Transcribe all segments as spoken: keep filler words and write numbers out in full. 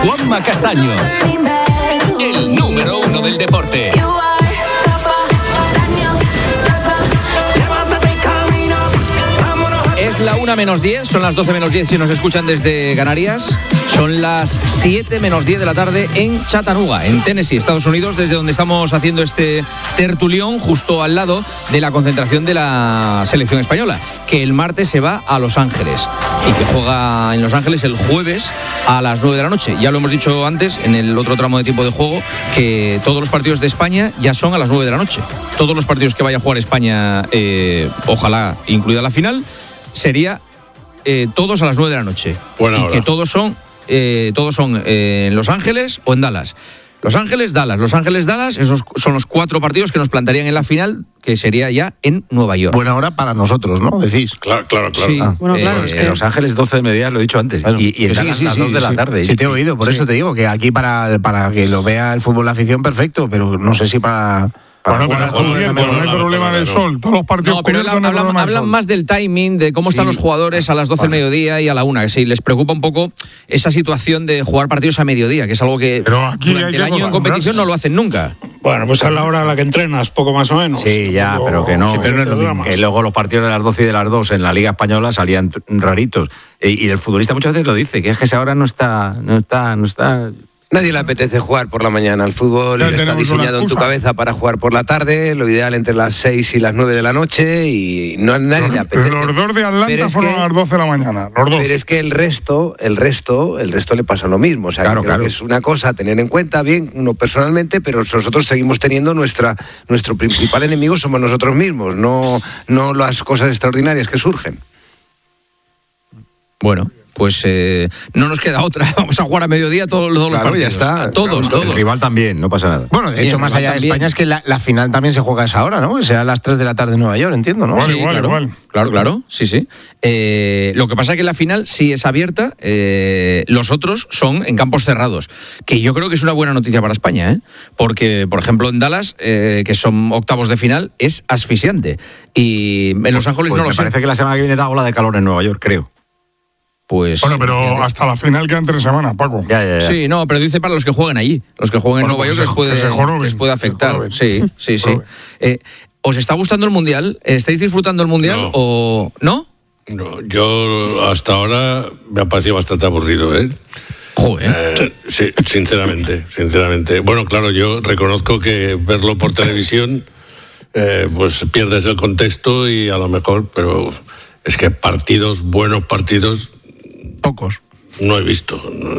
Juanma Castaño, el número uno del deporte. Es la una menos diez, son las doce menos diez si nos escuchan desde Canarias. Son las siete menos diez de la tarde en Chattanooga, en Tennessee, Estados Unidos, desde donde estamos haciendo este tertulión justo al lado de la concentración de la selección española, que el martes se va a Los Ángeles y que juega en Los Ángeles el jueves a las nueve de la noche. Ya lo hemos dicho antes en el otro tramo de tiempo de juego, que todos los partidos de España ya son a las nueve de la noche. Todos los partidos que vaya a jugar España, eh, ojalá incluida la final, sería eh, todos a las nueve de la noche. Buena y hora. que todos son eh, todos son eh, en Los Ángeles o en Dallas. Los Ángeles, Dallas, Los Ángeles, Dallas, esos son los cuatro partidos que nos plantarían en la final, que sería ya en Nueva York. Buena hora para nosotros, ¿no? Decís. Claro, claro, claro. Sí. Ah. Bueno, claro, Eh, es En que Los Ángeles doce de mediodía, lo he dicho antes. Claro. Y, y en Sí, Dallas sí, las sí, dos de sí. la tarde. Sí, te he oído, por Sí. eso te digo que aquí para, para que lo vea el fútbol de afición, perfecto, pero no sé si para... Bueno, para pero jugar está bien, también. pues no hay problema del sol. Todos los partidos No, pero cubiertos, no hay hablan, problema del hablan sol. más del timing, de cómo están Sí. los jugadores a las doce del mediodía y a la una. Que si les preocupa un poco esa situación de jugar partidos a mediodía, que es algo que Pero aquí durante hay el que año en competición acostumbrarse. no lo hacen nunca. Bueno, pues a la hora a la que entrenas, poco más o menos. Sí, ya, Tampoco- pero que no. Sí, pero no es lo mismo. dramas. Que luego los partidos de las doce y de las dos en la Liga Española salían t- raritos. Y, y el futbolista muchas veces lo dice, que es que esa hora no está, no está, no está. Nadie le apetece jugar por la mañana. El fútbol Ya está tenemos una diseñado en tu excusa. cabeza para jugar por la tarde, lo ideal entre las seis y las nueve de la noche, y no a nadie le apetece. Los dos de Pero Atlanta es fueron que- a las doce de la mañana. Los dos. Pero es que el resto, el resto, el resto le pasa lo mismo. O sea, Claro, que creo claro. que es una cosa a tener en cuenta, bien, uno personalmente, pero nosotros seguimos teniendo nuestra, nuestro principal enemigo somos nosotros mismos, no, no las cosas extraordinarias que surgen. Bueno, pues eh, no nos queda otra. Vamos a jugar a mediodía todos, todos Claro, los ya partidos. está. Todos, El todos. rival también, no pasa nada. Bueno, de Bien, hecho, más rival allá de también. España, es que la, la final también se juega a esa hora, ¿no? Será a las tres de la tarde en Nueva York, entiendo, ¿no? Igual, Sí, igual, claro, igual. claro, claro, sí, sí. Eh, lo que pasa es que la final sí es abierta, eh, los otros son en campos cerrados, que yo creo que es una buena noticia para España, ¿eh? Porque, por ejemplo, en Dallas, eh, que son octavos de final, es asfixiante. Y en Los Ángeles Pues no lo me sé. parece que la semana que viene da ola de calor en Nueva York, creo. Pues, Bueno, pero hasta la final quedan tres semanas, Paco. Ya, ya, ya. sí, no, pero dice para los que jueguen allí. Los que jueguen en Bueno, Nueva pues York se- les que se puede, joroben, les puede que se afectar. joroben. Sí, sí, sí. Joroben. Eh, ¿Os está gustando el Mundial? ¿Estáis disfrutando el Mundial No. o no? No, yo hasta ahora me ha parecido bastante aburrido, ¿eh? Joder. Eh, sí, sinceramente, sinceramente. Bueno, claro, yo reconozco que verlo por televisión, eh, pues pierdes el contexto y a lo mejor, pero es que partidos, buenos partidos, Pocos. no he visto.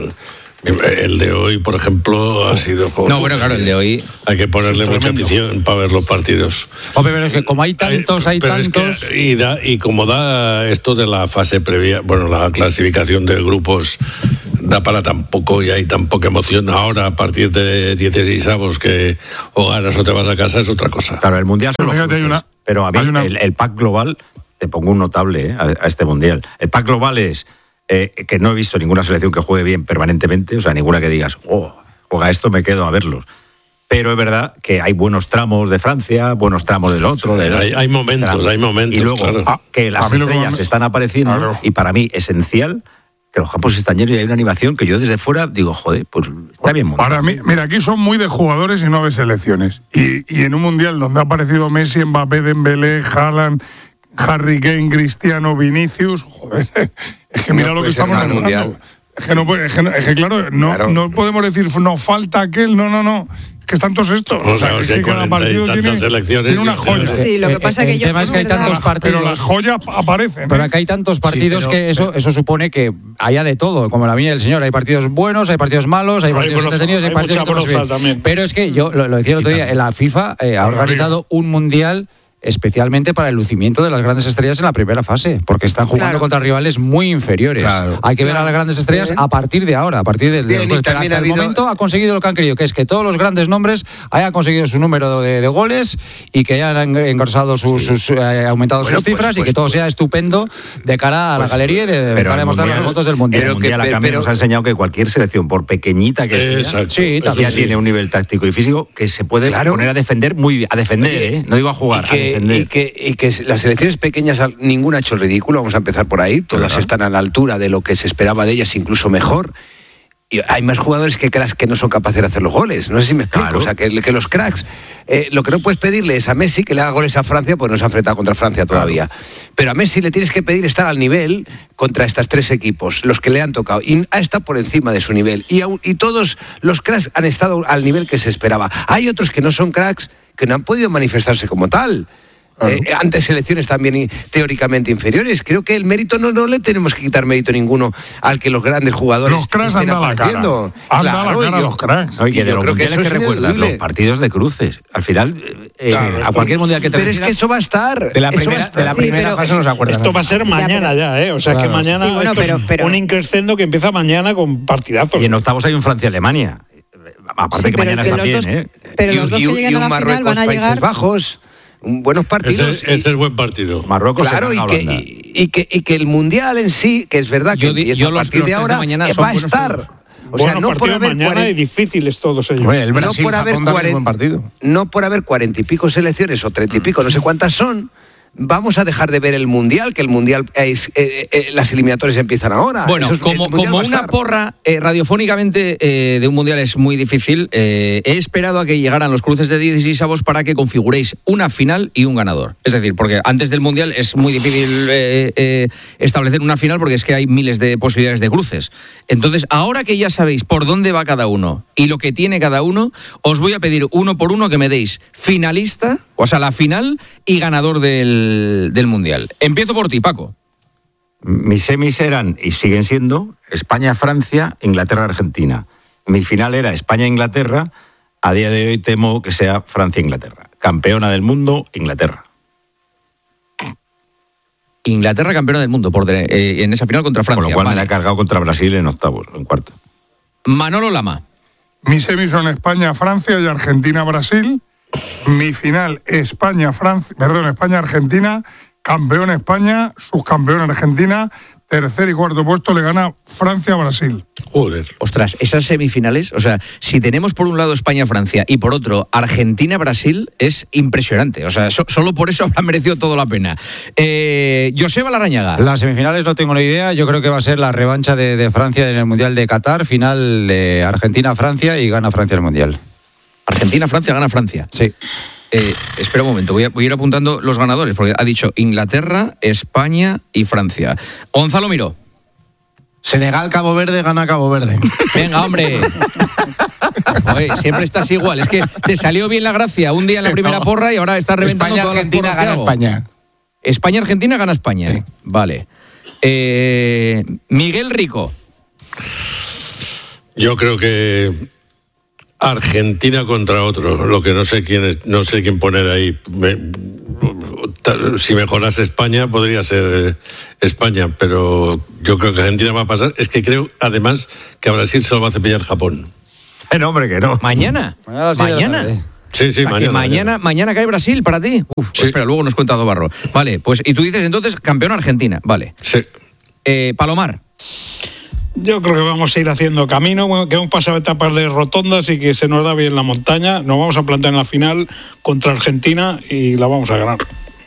El de hoy, por ejemplo, ha sido... No, bueno, claro, el de hoy. Hay que ponerle Es mucha tremendo. afición para ver los partidos. Hombre, pero es que como hay tantos, hay Pero es que- tantos. y, da- y como da esto de la fase previa, bueno, la clasificación de grupos da para tan poco y hay tan poca emoción. Ahora, a partir de dieciséis avos que o ganas o te vas a casa, es otra cosa. Claro, el mundial son Pero los fíjate, hay cruces, una- pero a mí hay una- el, el pack global, te pongo un notable eh, a, a este mundial. El pack global es eh, que no he visto ninguna selección que juegue bien permanentemente, o sea, ninguna que digas, oh, juega esto, me quedo a verlos. Pero es verdad que hay buenos tramos de Francia, buenos tramos del otro. Del, Hay- hay momentos, Claro. hay momentos, Y luego claro. ah, que las A mí lo que estrellas más me- están apareciendo, Claro. y para mí esencial que los campos están llenos y hay una animación que yo desde fuera digo, joder, pues está bien montado. Para mí, mira, aquí son muy de jugadores y no de selecciones. Y, y en un mundial donde ha aparecido Messi, Mbappé, Dembélé, Haaland, Harry Kane, Cristiano, Vinicius, joder, es que mira No lo que puede ser estamos nada narrando. mundial. Es que, no, puede- es que no- es que, claro, no, Claro. no podemos decir no falta aquel, no, no, no. Es que están todos estos. No, O sea, claro, es si hay que cada cuarenta y partido tantas tiene, selecciones, tiene una ya- joya. Sí, lo que pasa es que el yo... tema es que hay ¿verdad? tantos partidos. Pero las joyas aparecen. Pero ¿eh? acá hay tantos partidos pero- que eso, eso supone que haya de todo, como la viña del señor. Hay partidos buenos, hay partidos malos, hay Hay partidos broza, entretenidos, hay hay partidos mucha que no se broza ven. también. Pero es que yo lo, lo decía el otro día, la FIFA eh, ha organizado un mundial especialmente para el lucimiento de las grandes estrellas en la primera fase, porque están jugando Claro. contra rivales muy inferiores. Claro. Hay que ver a las grandes estrellas Bien. a partir de ahora, a partir del Bien, y del- pero también hasta ha el habido- momento ha conseguido lo que han querido, que es que todos los grandes nombres hayan conseguido su número de, de goles y que hayan engrosado sus, sus eh, aumentado Bueno, sus pues- cifras y pues- que todo pues- sea estupendo de cara a la Pues- galería y de, de pero cara a el demostrar las mundial- fotos del mundial. El Pero mundial que- a cambio pero- nos ha enseñado que cualquier selección, por pequeñita que sea, Exacto. Sí, Eso también. ya sí. tiene un nivel táctico y físico que se puede Claro. poner a defender muy bien, a defender, Oye, ¿eh? No digo a jugar, y que, a defender. y que, y que las selecciones pequeñas, al- ninguna ha hecho el ridículo, vamos a empezar por ahí, todas Claro. están a la altura de lo que se esperaba de ellas, incluso mejor. Y hay más jugadores que cracks que no son capaces de hacer los goles. No sé si me explico. Claro. O sea, que, que los cracks, eh, lo que no puedes pedirle es a Messi que le haga goles a Francia, pues no se ha enfrentado contra Francia todavía. Claro. Pero a Messi le tienes que pedir estar al nivel contra estos tres equipos, los que le han tocado. Y ha estado por encima de su nivel. Y, aún, y todos los cracks han estado al nivel que se esperaba. Hay otros que no son cracks, que no han podido manifestarse como tal. Eh, ante selecciones también teóricamente inferiores. Creo que el mérito no, no le tenemos que quitar mérito ninguno al que los grandes jugadores los cracks estén andan a la cara. apareciendo. Anda Claro, a la cara yo- los cracks. Oye, de yo los creo que mundiales eso que es recuerdas, ineludible. los partidos de cruces. Al final, eh, Claro, a esto- cualquier mundial que te Pero es que refieras, eso va a estar. De la eso va a primera, estar. de la Sí, primera pero- fase no se acuerdan. Esto va a ser mañana pero- ya, ¿eh? O sea Claro. que mañana Sí, bueno, esto es pero- pero- un increscendo que empieza mañana con partidazos. y en octavos hay un Francia-Alemania. Aparte Sí, que pero mañana que está los bien, dos- ¿eh? Pero Y- los dos y que un- y lleguen un a la final Marruecos, van a Países llegar. Bajos, un- buenos Ese, partidos. y- ese es buen partido. Marruecos Claro, se y gana a que, Holanda. y, y que, y que el Mundial en sí, que es verdad que Yo di- empieza yo a los- partir los de tres de ahora, mañana eh, son va a buenos estar. partidos. O sea, Bueno, no por partido haber mañana cuarenta y difíciles todos ellos. Hombre, el no Brasil, por haber Japón también es cuarenta buen partido. no por haber cuarenta y pico selecciones o treinta y pico, no sé cuántas son, vamos a dejar de ver el Mundial, que el Mundial, es, eh, eh, las eliminatorias empiezan ahora. Bueno, Eso es- como, el Mundial como va a una estar. porra eh, radiofónicamente eh, de un mundial es muy difícil, eh, he esperado a que llegaran los cruces de dieciséis avos para que configuréis una final y un ganador. Es decir, porque antes del mundial es muy difícil eh, eh, establecer una final porque es que hay miles de posibilidades de cruces. Entonces, ahora que ya sabéis por dónde va cada uno y lo que tiene cada uno, os voy a pedir uno por uno que me deis finalista, o sea, la final y ganador del, del mundial. Empiezo por ti, Paco. Mis semis eran, y siguen siendo, España-Francia, Inglaterra-Argentina. Mi final era España-Inglaterra. A día de hoy temo que sea Francia-Inglaterra. Campeona del mundo, Inglaterra. Inglaterra campeona del mundo por de- eh, en esa final contra Francia. Con lo cual Vale. me la he cargado contra Brasil en octavos, en cuarto. Manolo Lama. Mis semis son España, Francia y Argentina, Brasil. Mi final, España, Francia, perdón, España, Argentina, campeón España, subcampeón Argentina, tercer y cuarto puesto le gana Francia a Brasil. Joder. Ostras, esas semifinales, o sea, si tenemos por un lado España-Francia y por otro Argentina-Brasil, es impresionante. O sea, so- solo por eso habrá merecido toda la pena. Eh, Joseba Larrañaga. Las semifinales no tengo ni idea. Yo creo que va a ser la revancha de, de Francia en el Mundial de Qatar. Final eh, Argentina-Francia y gana Francia el Mundial. Argentina-Francia gana Francia. Sí. Eh, espera un momento, voy a, voy a ir apuntando los ganadores, porque ha dicho Inglaterra, España y Francia. Gonzalo Miró. Senegal, Cabo Verde, gana Cabo Verde. Venga, hombre. Oye, siempre estás igual. Es que te salió bien la gracia un día en la primera No. porra y ahora estás reventando España, todas las Argentina, porras que gana hago. España. España-Argentina gana España. Sí. Vale. Eh, Miguel Rico. Yo creo que Argentina contra otro, lo que no sé quién es, no sé quién poner ahí. Me- ta- si mejorase España podría ser eh, España, pero yo creo que Argentina va a pasar. Es que creo además que a Brasil se lo va a cepillar Japón. Eh, no, hombre, que no. ¿Mañana? Mañana a las siete de la ¿Mañana? tarde. Sí, sí, O sea, que mañana. mañana, mañana cae Brasil para ti. Uf, Sí. espera, luego nos cuenta Dobarro. Vale, pues y tú dices entonces campeón Argentina. Vale. Sí. Eh, Palomar. Yo creo que vamos a ir haciendo camino, bueno, que hemos pasado etapas de rotondas y que se nos da bien la montaña. Nos vamos a plantar en la final contra Argentina y la vamos a ganar.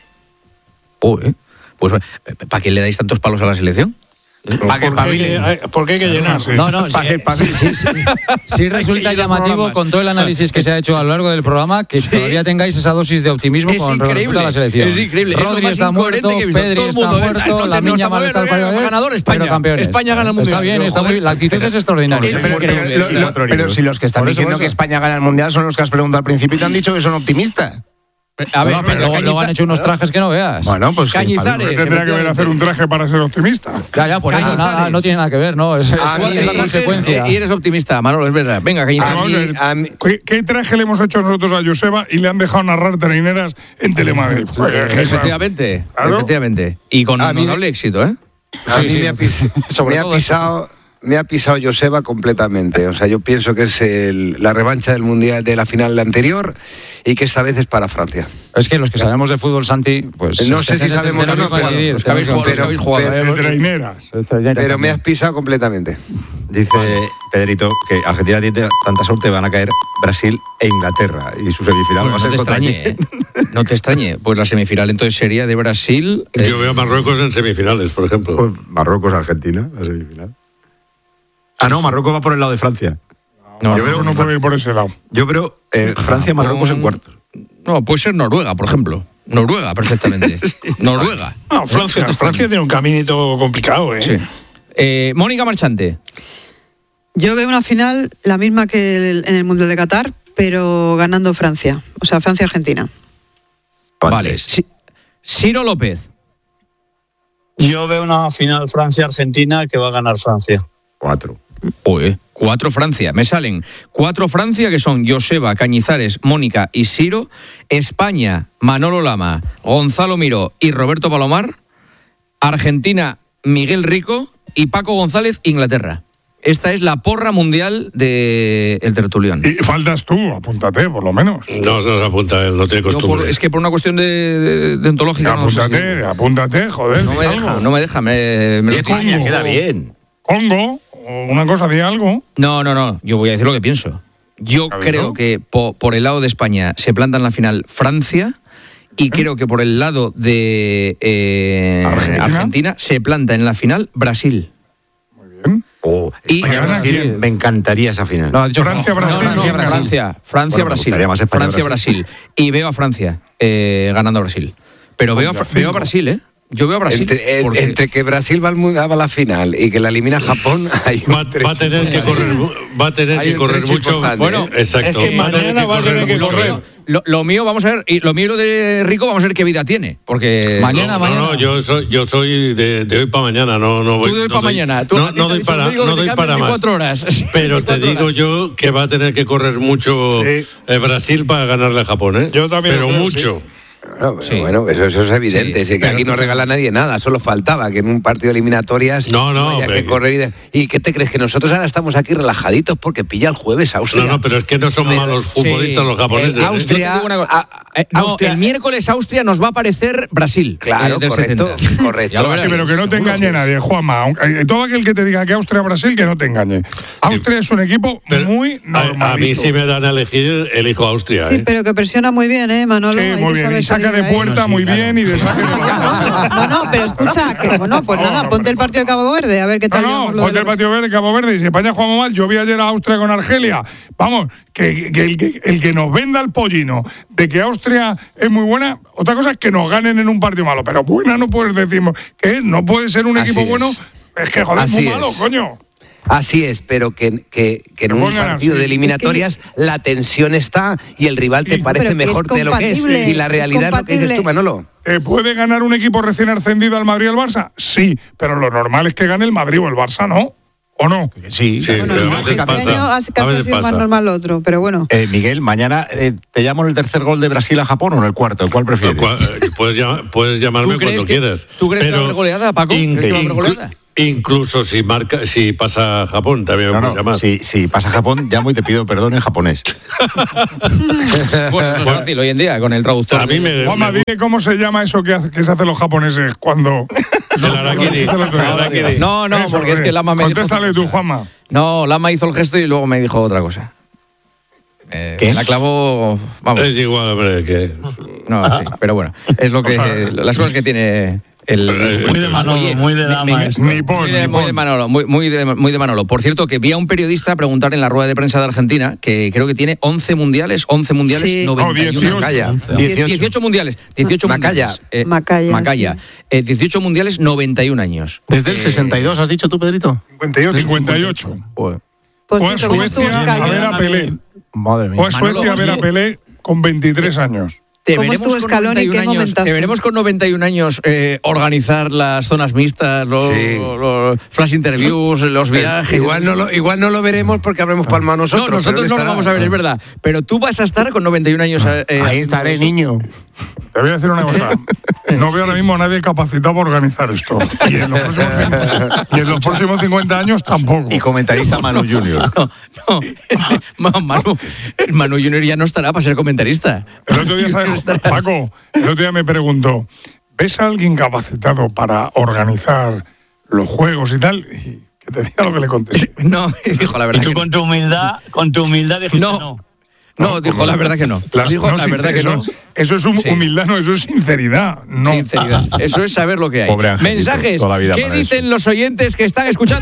Oh, eh. Pues, ¿para qué le dais tantos palos a la selección? Para que Porque hay que, espabilen. hay- porque hay que llenar. No, no, sí, sí, sí, sí. Sí resulta llamativo con todo el análisis que se ha hecho a lo largo del programa que todavía tengáis esa dosis de optimismo Es con increíble, respecto a la selección. es increíble. Es lo Rodri más está incoherente muerto, que he visto. Pedri Todo el está mundo, muerto, no, la no Miña está Mal está al bueno, cuello, ganador España. pero campeones. España gana el Está Mundial. bien, Yo, está muy, joder. la actitud es extraordinaria. Es Pero, increíble. lo- lo- pero si los que están Por eso, diciendo por que eso. España gana el Mundial son los que has preguntado al principio y te han dicho que son optimistas. A ver, No, pero luego, luego han hecho unos trajes que no veas. Bueno, pues... Cañizares. Tendría que ver hacer un traje para ser optimista. Ya, ya, por eso Cañizares. nada, no tiene nada que ver, ¿no? Es, es- Ah, es mí la dices, consecuencia. eh, Y eres optimista, Manolo, es verdad. Venga, Cañizares. A mí- Vamos a ver, a mí- ¿qué, qué traje le hemos hecho nosotros a Joseba y le han dejado narrar traineras en Telemadrid? Joder, Efectivamente, Claro. efectivamente. Y con A mí- notable éxito, ¿eh? A Sí, mí sí. me ha, pis- Sobre me ha todo pisado, me ha pisado Joseba completamente. O sea, yo pienso que es el- la revancha del mundial de la final anterior y que esta vez es para Francia. Es que los que sabemos de fútbol, Santi, pues... No sé si tenemos sabemos que o no, coincidir, pero- Los que habéis tenemos jugado, los que habéis jugado. pero- de traineras. Pero me has pisado completamente. Dice Pedrito que Argentina tiene tanta suerte, van a caer Brasil e Inglaterra. Y su semifinal va a No ser te contra extrañe, quién. ¿eh? No te extrañe. Pues la semifinal entonces sería de Brasil. eh, Yo veo a Marruecos en semifinales, por ejemplo. Pues Marruecos, Argentina, la semifinal. Ah, no, Marruecos va por el lado de Francia. No, yo no, veo, no puede ir por ese lado. Yo creo eh, Francia-Marruecos en cuartos. No, puede ser Noruega, por ejemplo. Noruega, perfectamente. sí. Noruega. No, Francia, Francia tiene un caminito complicado, ¿eh? Sí. eh Mónica Marchante. Yo veo una final la misma que el, en el Mundial de Qatar, pero ganando Francia. O sea, Francia-Argentina. Vale. Sí. Ciro López. Yo veo una final Francia-Argentina que va a ganar Francia. Cuatro. Uy, cuatro Francia. Me salen cuatro Francia, que son Joseba, Cañizares, Mónica y Ciro. España, Manolo Lama, Gonzalo Miró y Roberto Palomar. Argentina, Miguel Rico y Paco González, Inglaterra. Esta es la porra mundial del de tertulión. Y faltas tú, apúntate, por lo menos. No se nos apunta él, no tiene costumbre. No, por, es que por una cuestión de, de, de ontológica. Apúntate, no sé si... apúntate, joder. No me deja, no me deja. Me, me lo España, queda bien. Congo, una cosa, di algo. No, no, no, yo voy a decir lo que pienso. Yo creo que po, por el lado de España se planta en la final Francia y ¿Eh? creo que por el lado de eh, ¿Argentina? Argentina se planta en la final Brasil. Muy bien. Oh, y Brasil, me encantaría esa final. No, Francia, Brasil. No, no, no, Francia, Francia, bueno, Brasil. Francia, Brasil. Brasil. Y veo a Francia eh, ganando a Brasil. Pero veo a, veo a Brasil, ¿eh? Yo veo a Brasil. Entre, porque... entre que Brasil va a la final y que la elimina Japón, hay va, va a tener que correr, va a tener que correr mucho. Importante. Bueno, exacto. Es que mañana va a tener que correr. Lo, lo mío, vamos a ver, y lo mío y lo de Rico, vamos a ver qué vida tiene. Porque mañana, no, mañana. No, no, yo soy, yo soy de, de hoy para mañana, no, no voy. Tú de hoy no para mañana. Tú no, no doy para, no doy para más. Horas. Pero te digo horas. yo que va a tener que correr mucho sí. eh, Brasil para ganarle a Japón, ¿eh? Yo también. Pero creo, mucho. Sí. No, pero sí. Bueno, eso, eso es evidente, sí, es que aquí no regala nadie nada, solo faltaba que en un partido de eliminatorias no, no, haya que correr. Y, de, ¿Y qué te crees? Que nosotros ahora estamos aquí relajaditos porque pilla el jueves Austria. No, no, pero es que no son pero, malos futbolistas sí. los japoneses. El Austria, ¿eh? a, a, no, Austria, el miércoles Austria nos va a aparecer Brasil. Claro, eh, del correcto, setenta. correcto. Sí, pero que no te engañe sí. nadie, Juanma. Todo aquel que te diga que Austria-Brasil, que no te engañe. Austria sí. es un equipo pero muy normal. A, a mí si me dan a elegir, elijo Austria. Sí, ¿eh? pero que presiona muy bien, ¿eh, Manolo? Sí, muy bien. Y saca de puerta muy bien y de saque de No, no, pero escucha, que bueno, pues nada, ponte el partido de Cabo Verde, a ver qué tal. No, no, ponte el partido de Cabo Verde. Y si España jugamos mal, yo vi ayer a Austria con Argelia. Vamos, que, que, el, que el que nos venda el pollino de que Austria es muy buena, otra cosa es que nos ganen en un partido malo, pero buena no puedes decir que no puede ser un equipo Así bueno, es, es que joder, es muy es. malo, coño. Así es, pero que, que, que en un partido de eliminatorias es que... la tensión está y el rival te parece mejor de lo que es. Y la realidad es lo que dices tú, Manolo. ¿Eh, ¿Puede ganar un equipo recién ascendido al Madrid o al Barça? Sí, pero lo normal es que gane el Madrid o el Barça, ¿no? ¿O no? Sí, sí bueno, pero no, este pasa, año casi ha sido más normal lo otro, pero bueno. Eh, Miguel, mañana eh, te llamo en el tercer gol de Brasil a Japón o en el cuarto, ¿cuál prefieres? No, cual, puedes, llam puedes llamarme cuando que, quieras. ¿Tú crees pero que va a haber goleada, Paco? ¿Crees que va a haber goleada? Incluso si marca, si pasa Japón, también me no, puedes no, llamar. Si, si pasa Japón, llamo y te pido perdón en japonés. Bueno, es fácil hoy en día con el traductor. A mí me, Juanma, me... dile cómo se llama eso que, hace, que se hacen los japoneses cuando... El harakiri. No, no, eso, porque es que Lama me Contéstale dijo... tú, Juanma. No, Lama hizo el gesto y luego me dijo otra cosa. Eh, ¿Qué? La clavó... Vamos. Es igual, hombre, que... No, sí, pero bueno, es lo que... O sea, las cosas que tiene... El, muy de Manolo, oye, muy de Lama. Me, me, ni por, muy, de, ni muy de Manolo, muy, muy, de, muy de Manolo. Por cierto, que vi a un periodista preguntar en la rueda de prensa de Argentina, que creo que tiene once mundiales, once mundiales, sí. noventa y uno. No, dieciocho. dieciocho. dieciocho mundiales, dieciocho Macaya. mundiales. Eh, Macaya. Macaya. Sí. Eh, dieciocho mundiales, noventa y un años. Desde el eh, sesenta y dos, ¿has dicho tú, Pedrito? cincuenta y ocho. cincuenta y ocho. Por Fue a cierto, ¿cómo estuvo Suecia a ver Scaloni? a Pelé. Madre mía. Fue a Suecia a ver a Pelé con veintitrés años. Te ¿Cómo veremos, estuvo con Scaloni? noventa y un ¿Qué años, momentazo? te veremos con noventa y un años eh, organizar las zonas mixtas, los, Sí. los flash interviews, los viajes. Igual no, lo, igual no lo veremos porque habremos palmado nosotros. No, nosotros no lo vamos a ver, es verdad. Pero tú vas a estar con noventa y un años. Eh, Ahí estaré, eso. niño. Te voy a decir una cosa. No veo ahora mismo a nadie capacitado para organizar esto. Y en los próximos, y en los próximos cincuenta años tampoco. Y comentarista Manu Junior. No, no. Manu, Manu Junior ya no estará para ser comentarista. El otro día, ¿sabes? Paco, el otro día me preguntó, ¿ves a alguien capacitado para organizar los juegos y tal? Y que te diga lo que le contesté. No, dijo la verdad. Y tú que con tu humildad, con tu humildad dijiste no. no. No, no, dijo la verdad que no. Las, dijo no, la verdad que eso, no. Eso es un, Sí. humildad, no, eso es sinceridad. No. Sinceridad. Eso es saber lo que hay. Pobre Angelito, Mensajes. toda la vida ¿Qué para dicen eso. los oyentes que están escuchando?